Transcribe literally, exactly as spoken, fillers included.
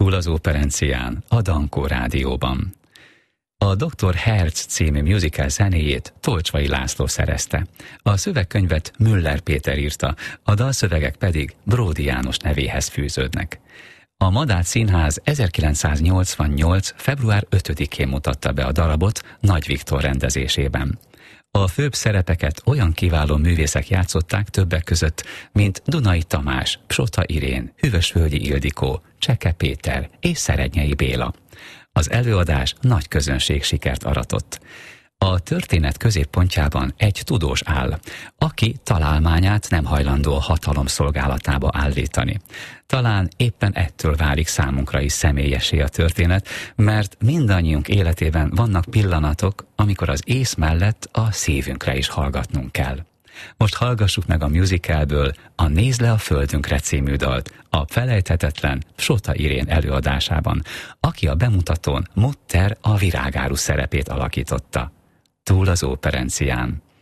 Túl az operencián, a Dankó Rádióban. A doktor Herz című musical zenéjét Tolcsvai László szerezte. A szövegkönyvet Müller Péter írta, a dalszövegek pedig Bródi János nevéhez fűződnek. A Madách Színház ezerkilencszáznyolcvannyolc. február ötödikén mutatta be a darabot Nagy Viktor rendezésében. A főbb szerepeket olyan kiváló művészek játszották többek között, mint Dunai Tamás, Psota Irén, Hűvösvölgyi Ildikó, Cseke Péter és Szerednyei Béla. Az előadás nagy közönség sikert aratott. A történet középpontjában egy tudós áll, aki találmányát nem hajlandó a hatalom szolgálatába állítani. Talán éppen ettől válik számunkra is személyessé a történet, mert mindannyiunk életében vannak pillanatok, amikor az ész mellett a szívünkre is hallgatnunk kell. Most hallgassuk meg a musicalből a Nézd le a földünkre című dalt, a felejthetetlen Psota Irén előadásában, aki a bemutatón Mutter a virágáru szerepét alakította. Túl az operencián.